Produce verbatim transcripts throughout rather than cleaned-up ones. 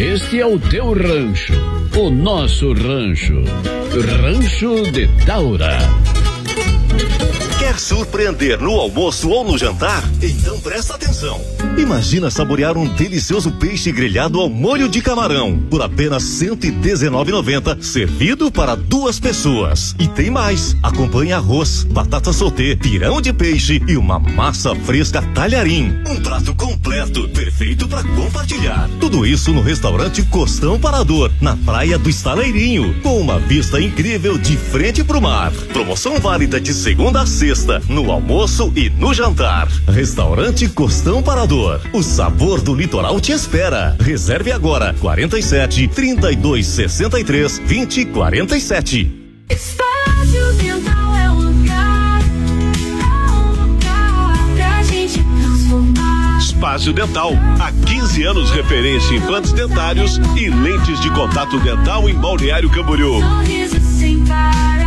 Este é o teu rancho, o nosso rancho. Rancho de Taura. Quer surpreender no almoço ou no jantar? Então presta atenção. Imagina saborear um delicioso peixe grelhado ao molho de camarão por apenas cento e dezenove reais e noventa centavos, servido para duas pessoas. E tem mais, acompanha arroz, batata soltê, pirão de peixe e uma massa fresca talharim. Um prato completo, perfeito para compartilhar. Tudo isso no restaurante Costão Parador, na praia do Estaleirinho, com uma vista incrível de frente pro mar. Promoção válida de segunda a sexta, no almoço e no jantar. Restaurante Costão Parador. O sabor do litoral te espera. Reserve agora quarenta e sete, trinta e dois, sessenta e três, vinte, quarenta e sete. Espaço Dental é um lugar, é um lugar pra gente transformar. Espaço Dental, há quinze anos referência em implantes dentários e lentes de contato dental em Balneário Camboriú. Sorriso sem parar.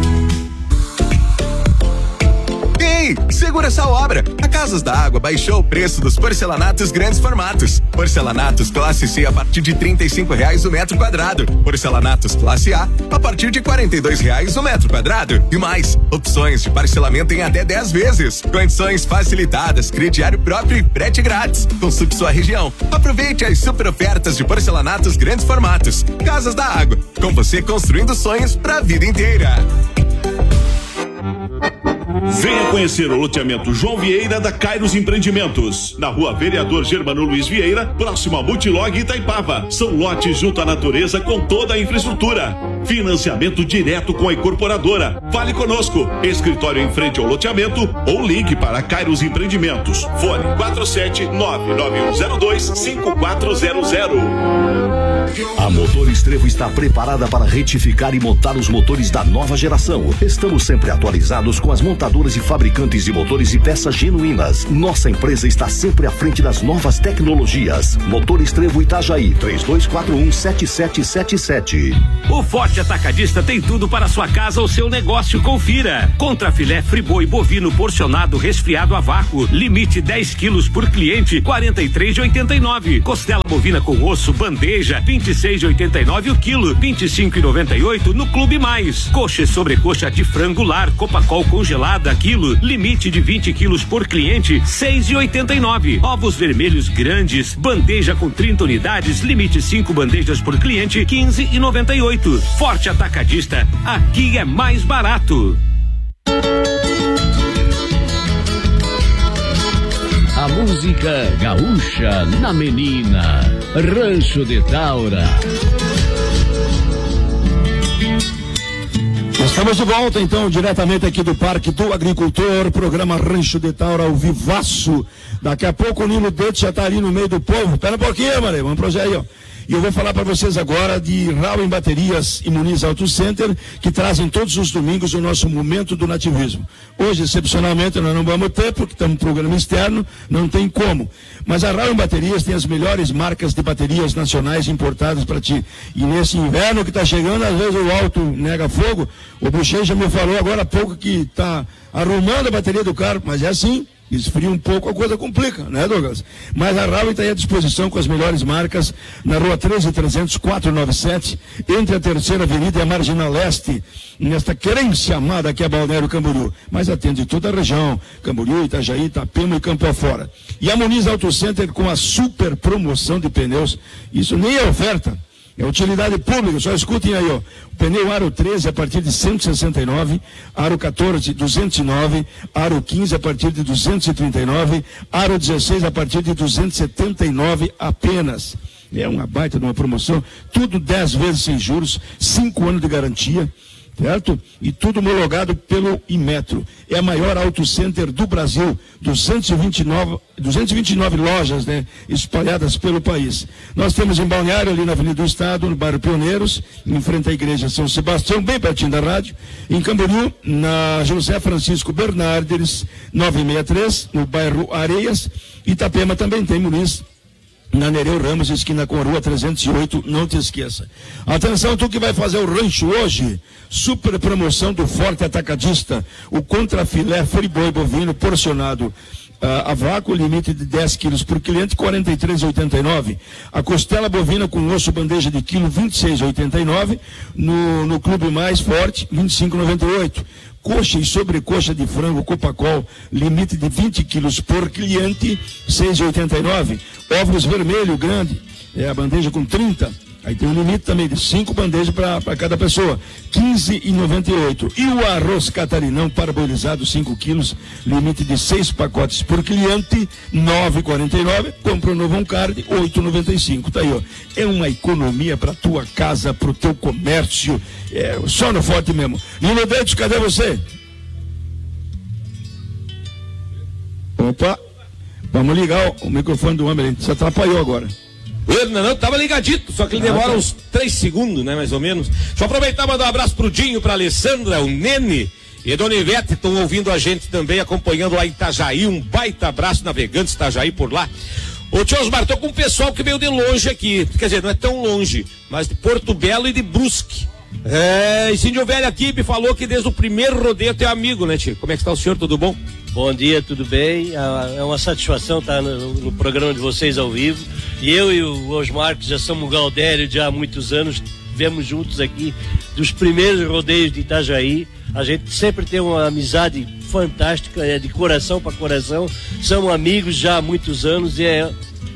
Ei, segura essa obra! A Casas da Água baixou o preço dos porcelanatos grandes formatos. Porcelanatos classe C a partir de trinta e cinco reais o metro quadrado. Porcelanatos classe A a partir de quarenta e dois reais o metro quadrado. E mais, opções de parcelamento em até dez vezes. Condições facilitadas, crediário próprio e frete grátis. Consulte sua região. Aproveite as super ofertas de porcelanatos grandes formatos. Casas da Água, com você construindo sonhos pra a vida inteira. Venha conhecer o loteamento João Vieira da Kairos Empreendimentos, na rua Vereador Germano Luiz Vieira, próximo a Multilog Itaipava. São lotes junto à natureza com toda a infraestrutura. Financiamento direto com a incorporadora. Fale conosco. Escritório em frente ao loteamento ou ligue para Kairos Empreendimentos. Fone quatro sete nove nove um zero dois cinco quatro zero zero. A Motor Estrevo está preparada para retificar e montar os motores da nova geração. Estamos sempre atualizados com as montadoras e fabricantes de motores e peças genuínas. Nossa empresa está sempre à frente das novas tecnologias. Motor Estrevo Itajaí, três dois quatro um, sete sete sete sete. O Forte Atacadista tem tudo para sua casa ou seu negócio. Confira. Contrafilé friboi bovino porcionado resfriado a vácuo. Limite dez quilos por cliente, quarenta e três reais e oitenta e nove centavos. Costela bovina com osso, bandeja, vinte e seis reais e oitenta e nove centavos o quilo, vinte e cinco reais e noventa e oito centavos no Clube Mais. Coxa e sobrecoxa de frango lar, Copacol congelada quilo, limite de vinte quilos por cliente, seis reais e oitenta e nove centavos. Ovos vermelhos grandes, bandeja com trinta unidades, limite cinco bandejas por cliente, quinze reais e noventa e oito centavos. Forte Atacadista, aqui é mais barato. A música gaúcha na menina. Rancho de Taura. Estamos de volta então, diretamente aqui do Parque do Agricultor, programa Rancho de Taura ao vivaço. Daqui a pouco o Nilo Dete já está ali no meio do povo. Espera um pouquinho, Maria, vamos pro aí, ó. E eu vou falar para vocês agora de Rauem Baterias e Muniz Auto Center, que trazem todos os domingos o nosso momento do nativismo. Hoje, excepcionalmente, nós não vamos ter, porque estamos no programa externo, não tem como. Mas a Rauem Baterias tem as melhores marcas de baterias nacionais importadas para ti. E nesse inverno que está chegando, às vezes o alto nega fogo. O Bochecha me falou agora há pouco que está arrumando a bateria do carro, mas é assim. Esfria um pouco, a coisa complica, né, Douglas? Mas a Rauem está aí à disposição com as melhores marcas na rua treze trezentos, quatrocentos e noventa e sete, entre a Terceira Avenida e a Marginal Leste, nesta querência amada que é Balneário Camboriú. Mas atende toda a região, Camboriú, Itajaí, Itapema e Campo Afora. E a Muniz Auto Center com a super promoção de pneus. Isso nem é oferta. É utilidade pública, só escutem aí, ó. O pneu Aro treze a partir de cento e sessenta e nove, Aro quatorze, duzentos e nove, Aro quinze a partir de duzentos e trinta e nove, Aro dezesseis a partir de duzentos e setenta e nove apenas. É uma baita de uma promoção, tudo dez vezes sem juros, cinco anos de garantia. Certo? E tudo homologado pelo Inmetro. É a maior auto center do Brasil, duzentos e vinte e nove, duzentas e vinte e nove lojas, né, espalhadas pelo país. Nós temos em Balneário, ali na Avenida do Estado, no bairro Pioneiros, em frente à Igreja São Sebastião, bem pertinho da rádio. Em Camboriú, na José Francisco Bernardes, novecentos e sessenta e três, no bairro Areias. Itapema também tem Muniz, na Nereu Ramos, esquina com a rua trezentos e oito, não te esqueça. Atenção, tu que vai fazer o rancho hoje, super promoção do Forte Atacadista, o contrafilé friboi bovino porcionado A, a vácuo, limite de dez quilos por cliente, quarenta e três reais e oitenta e nove centavos. A costela bovina com osso bandeja de quilo, vinte e seis reais e oitenta e nove centavos. No, no Clube Mais Forte, vinte e cinco reais e noventa e oito centavos. Coxa e sobrecoxa de frango Copacol, limite de vinte quilos por cliente, seis reais e oitenta e nove centavos. Ovos vermelho grande, é a bandeja com trinta. Aí tem um limite também de cinco bandejas para cada pessoa, quinze reais e noventa e oito centavos. E o arroz catarinão parbolizado, cinco quilos, limite de seis pacotes por cliente, nove reais e quarenta e nove centavos. Compra o Novão Card, oito reais e noventa e cinco centavos. Tá aí, ó. É uma economia para tua casa, para o teu comércio. É só no Forte mesmo. Nilo Dedes, cadê você? Opa, vamos ligar o, o microfone do homem, ele se atrapalhou agora. Não, não, tava ligadito, só que ele demora uns três segundos, né, mais ou menos. Deixa eu aproveitar e mandar um abraço pro Dinho, pra Alessandra, o Nene e Dona Ivete, estão ouvindo a gente também, acompanhando lá em Itajaí, um baita abraço, Navegantes Itajaí por lá. Ô tio Osmar, tô com um pessoal que veio de longe aqui, quer dizer, não é tão longe, mas de Porto Belo e de Brusque. É, e Cíndio Velho aqui me falou que desde o primeiro rodeio é teu amigo, né, tio? Como é que está o senhor, tudo bom? Bom dia, tudo bem? É uma satisfação estar no, no programa de vocês ao vivo. E eu e o Osmar, que já somos Gaudério já há muitos anos, vivemos juntos aqui dos primeiros rodeios de Itajaí. A gente sempre tem uma amizade fantástica, é de coração para coração. Somos amigos já há muitos anos e é,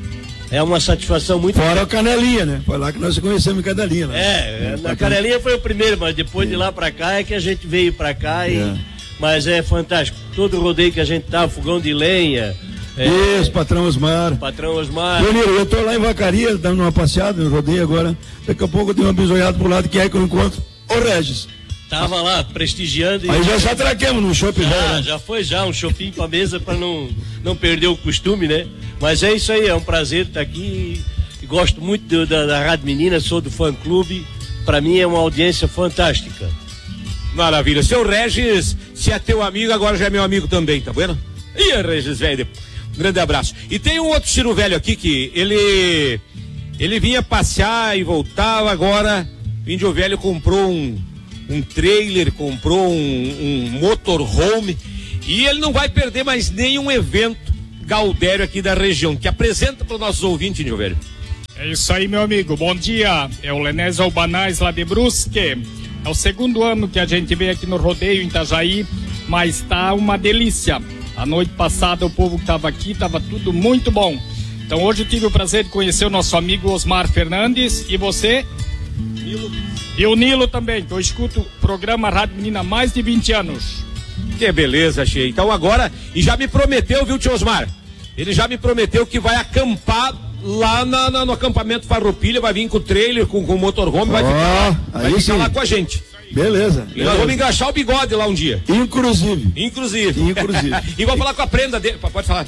é uma satisfação muito... Fora a Canelinha, né? Foi lá que nós conhecemos a Canelinha. Né? É, é, a Canelinha foi o primeiro, mas depois de lá para cá é que a gente veio para cá e... É. Mas é fantástico. Todo rodeio que a gente tá, fogão de lenha. É, Isso, patrão Osmar. Patrão Osmar. Bonito, eu tô lá em Vacaria, dando uma passeada, no rodeio agora. Daqui a pouco eu tenho uma bisoiada pro lado que é que eu encontro o Regis. Tava lá prestigiando. E... Aí já se atraquemos no shopping. Já, já, né? já foi já, um shopping pra mesa pra não, não perder o costume, né? Mas é isso aí, é um prazer estar aqui. Gosto muito do, da, da Rádio Menina, sou do fã clube. Pra mim é uma audiência fantástica. Maravilha. Seu Regis, se é teu amigo, agora já é meu amigo também, tá vendo? Ih, Regis, velho. Um grande abraço. E tem um outro Ciro Velho aqui que ele ele vinha passear e voltava, agora o Índio Velho comprou um, um trailer, comprou um, um motorhome e ele não vai perder mais nenhum evento Gaudério aqui da região. Que apresenta para os nossos ouvintes, Índio Velho. É isso aí, meu amigo. Bom dia. É o Lenés Albanais lá de Brusque. É o segundo ano que a gente veio aqui no rodeio em Itajaí, mas tá uma delícia. A noite passada o povo que tava aqui, tava tudo muito bom. Então hoje eu tive o prazer de conhecer o nosso amigo Osmar Fernandes e você? Nilo. E o Nilo também, que eu escuto o programa Rádio Menina há mais de vinte anos. Que beleza, Che. Então agora, e já me prometeu, viu, tio Osmar? Ele já me prometeu que vai acampar lá na, na, no acampamento Farroupilha, vai vir com o trailer, com, com o motorhome, vai oh, ficar, vai ficar sim. lá com a gente. Beleza. E beleza. nós vamos engraxar o bigode lá um dia. Inclusive. Inclusive. Inclusive. E vou falar com a prenda dele. Pode falar.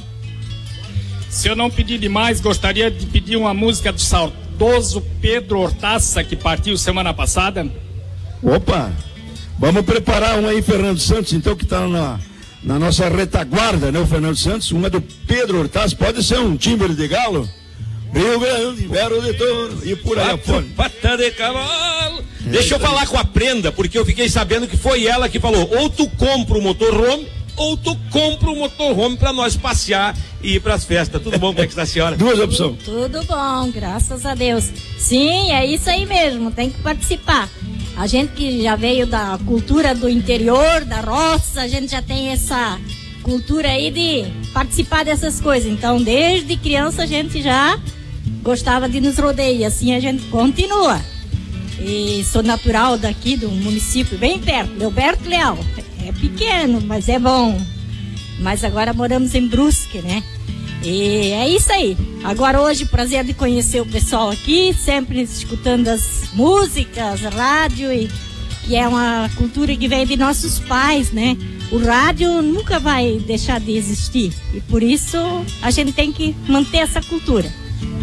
Se eu não pedir demais, gostaria de pedir uma música do saudoso Pedro Hortaça, que partiu semana passada. Opa! Vamos preparar uma aí, Fernando Santos, então, que está na, na nossa retaguarda, né, o Fernando Santos. Uma do Pedro Hortaça, pode ser um timbre de galo? Rio Grande, Vero de Touro e por aí afora. Pata de cavalo. É, Deixa eu falar com a prenda, porque eu fiquei sabendo que foi ela que falou: ou tu compra o motorhome, ou tu compra o motorhome pra nós passear e ir pras festas. Tudo bom? Como é que está a senhora? Duas opções. Tudo bom, graças a Deus. Sim, é isso aí mesmo, tem que participar. A gente que já veio da cultura do interior, da roça, a gente já tem essa cultura aí de participar dessas coisas. Então, desde criança a gente já gostava de nos rodeios, assim a gente continua. E sou natural daqui do município, bem perto, Leoberto Leal. É pequeno, mas é bom. Mas agora moramos em Brusque, né? E é isso aí. Agora hoje, prazer de conhecer o pessoal aqui, sempre escutando as músicas, rádio, e, e é uma cultura que vem de nossos pais, né? O rádio nunca vai deixar de existir e por isso a gente tem que manter essa cultura.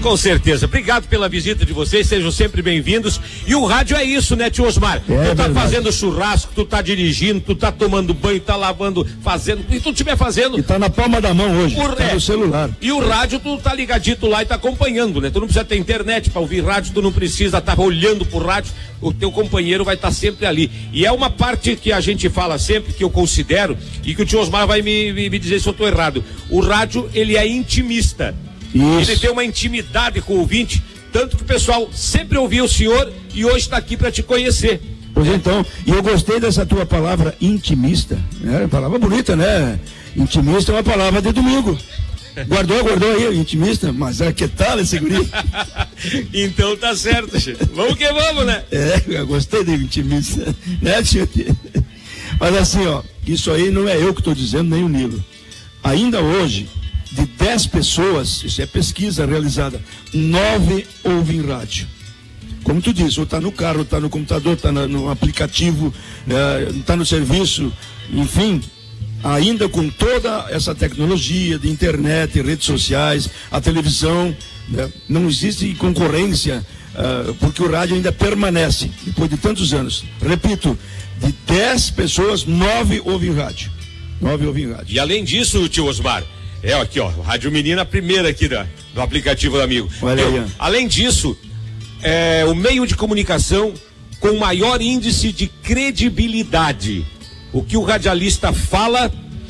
Com certeza. Obrigado pela visita de vocês, sejam sempre bem-vindos. E o rádio é isso, né, tio Osmar? É, tu tá verdade. Fazendo churrasco, tu tá dirigindo, tu tá tomando banho, tá lavando, fazendo, e tu estiver fazendo. E tá na palma da mão hoje, o, tá é, no celular. E o rádio, tu tá ligadito lá e tá acompanhando, né? Tu não precisa ter internet pra ouvir rádio, tu não precisa estar tá olhando pro rádio, o teu companheiro vai estar tá sempre ali. E é uma parte que a gente fala sempre, que eu considero, e que o tio Osmar vai me, me, me dizer se eu tô errado. O rádio, ele é intimista. Isso. Ele tem uma intimidade com o ouvinte, tanto que o pessoal sempre ouviu o senhor e hoje está aqui para te conhecer. Pois então, e eu gostei dessa tua palavra intimista, né? Palavra bonita, né? Intimista é uma palavra de domingo. Guardou, guardou aí, intimista, mas é que tal esse guri? Então tá certo, gente. Vamos que vamos, né? É, eu gostei de intimista, né, tio? Mas assim, ó, isso aí não é eu que estou dizendo, nem o Nilo. Ainda hoje, de dez pessoas, isso é pesquisa realizada, nove ouvem rádio. Como tu disse, ou está no carro, ou está no computador, está no aplicativo, está é, no serviço, enfim, ainda com toda essa tecnologia de internet, redes sociais, a televisão, né, não existe concorrência, uh, porque o rádio ainda permanece, depois de tantos anos. Repito, de dez pessoas, nove ouvem rádio. Nove ouvem rádio. E além disso, tio Osmar, é aqui, ó, Rádio Menina, a primeira aqui da, do aplicativo do amigo. Olha aí. Além disso, é o meio de comunicação com maior índice de credibilidade. O que o radialista fala,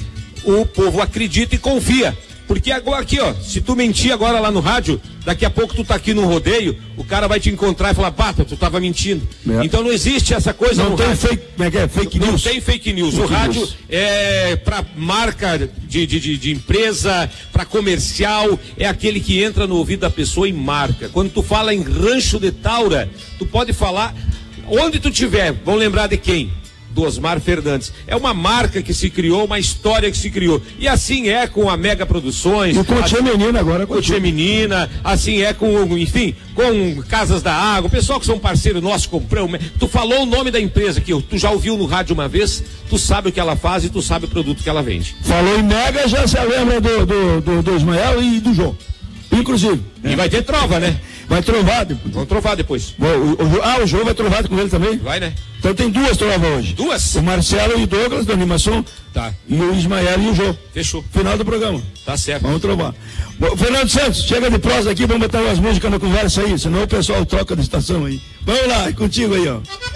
o povo acredita e confia. Porque agora aqui, ó, se tu mentir agora lá no rádio, daqui a pouco tu tá aqui no rodeio, o cara vai te encontrar e falar, bata, tu tava mentindo. É. Então não existe essa coisa não no tem rádio. Fake, como é que é? Fake não, news. Não tem fake news. Fake o rádio news. É para marca de, de, de, de empresa, para comercial, é aquele que entra no ouvido da pessoa e marca. Quando tu fala em Rancho de Taura, tu pode falar onde tu tiver, vão lembrar de quem? Do Osmar Fernandes. É uma marca que se criou, uma história que se criou. E assim é com a Mega Produções. E com a Tia Menina agora. Com a Tia Menina, assim é com, enfim, com Casas da Água, o pessoal que são parceiro nosso, comprou. Tu falou o nome da empresa que tu já ouviu no rádio uma vez, tu sabe o que ela faz e tu sabe o produto que ela vende. Falou em Mega, já se lembra do, do, do, do Ismael e do João. Inclusive. E é. Vai ter trova, né? Vai trovar depois. Vamos trovar depois. O, o, o, ah, o João vai trovar com ele também? Vai, né? Então tem duas trovas hoje. Duas? O Marcelo e o Douglas, da animação. Tá. E o Ismael e o João. Fechou. Final do programa. Tá certo. Vamos trovar. Bom, Fernando Santos, chega de prosa aqui, vamos botar umas músicas na conversa aí, senão o pessoal troca de estação aí. Vamos lá, é contigo aí, ó.